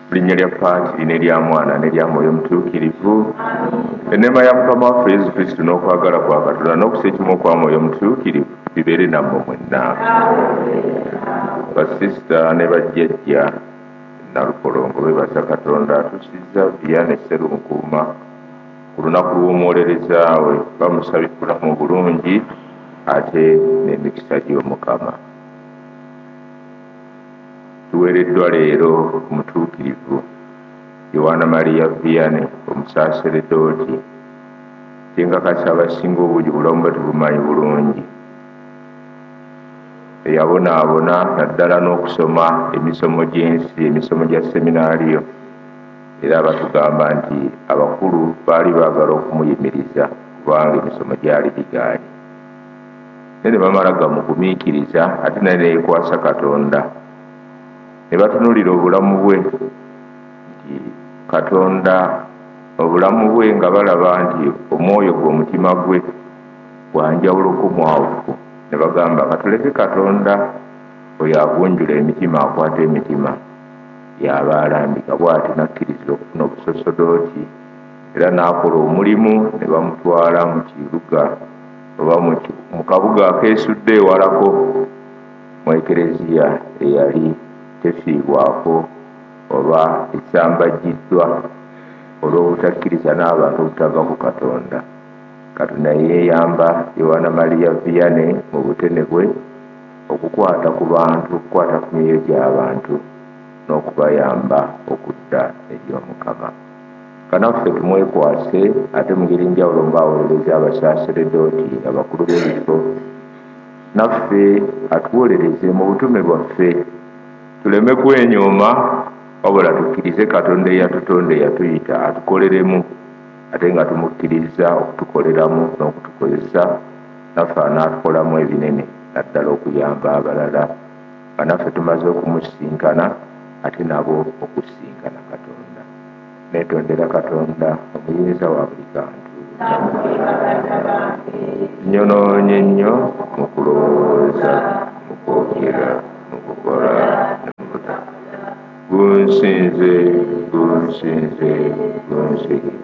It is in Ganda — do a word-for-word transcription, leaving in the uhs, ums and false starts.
linnya lya Paatiri n'erya Mwana n'erya Mwoyo Mutuukirivu. Enneema ya Mukama waffe Yesu Kristo n'okwagala kwa Katonda n'okusa ekimu kwa Mwoyo Mutuukirivu bibeere nammwe mwenna. Basisita ne bajjajja Nalupolongo beebaza Katonda atusizza Vianney Sserunkuuma ku lunaku lw'omwolereza we, bamusabye bulamu bulungi ate n'emikisa gy'Omukama. Tuweereddwa leero omutuukirivu Yohaana Maria Vianney omusaaseredooti, kyengakasa abasinga obungi bulamu batubumanyi bulungi, eyabonaabona naddala n'okusoma emisomo gy'ensi, emisomo gya seminaariyo, era batugamba nti abakulu baali baagala okumuyimiriza kubanga emisomo gyali gigaali. Ne ne bamala gamugumiikiriza ate naye neyekwasa Katonda, ne batunuulira obulamu bwe nti Katonda obulamu bwe nga balaba nti omwoyo gwe omutima gwe gwanjawuloko mwawufu, ne bagamba katuleke Katonda oyo agunjula emitima akwata emitima y'aba alambika. Bw'ati nakkiriza okufuna obusosodooti era n'akola omulimu, ne bamutwala mu kibuga oba mu kabuga akeesudde ewalako mu ekereziya eyali tefiibwako oba esambajjiddwa olw'obutakkiriza n'abantu obutava ku Katonda. Katonda yeeyamba Yohaana Maria Vianney mu butene bwe okukwata ku bantu, okukwata ku myoyo gy'abantu n'okubayamba okudda eri Omukama. Kanaffe tumwekwase ate mu ngeri njawulo ng'awolereza abasaaseredooti abakulu b'ebifo, naffe atuwolereze mu butume bwaffe, tuleme kwenyooma wabula tukkirize Katonda eyatutonda eyatuyita atukoleremu, ate nga tumukkiriza okutukoleramu n'okutukozesa, naffe anatukolamu ebinene naddala okuyamba abalala, nga naffe tumaze okumusinkana ate nabo okusinkana Katonda. Neetondera Katonda omuyinza wa buli kantu, nyonoonye nnyo mu kulowooza, mu kwogera, mu kukola ne mu butaka. Gunsinze, gunsinze, gunsinze.